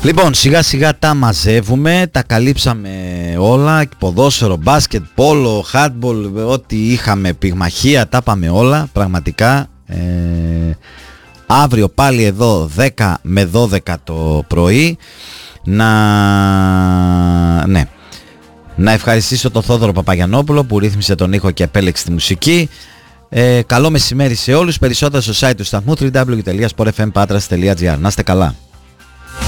Λοιπόν, σιγά σιγά τα μαζεύουμε, τα καλύψαμε όλα, ποδόσφαιρο, μπάσκετ, πόλο, χάντμπολ, ό,τι είχαμε, πυγμαχία, τα πάμε όλα, πραγματικά. Αύριο πάλι εδώ 10 με 12 το πρωί. Να ευχαριστήσω τον Θόδωρο Παπαγιαννόπουλο που ρύθμισε τον ήχο και επέλεξε τη μουσική. Καλό μεσημέρι σε όλους. Περισσότερα στο site του σταθμού www.sportfmpatras.gr. Να είστε καλά.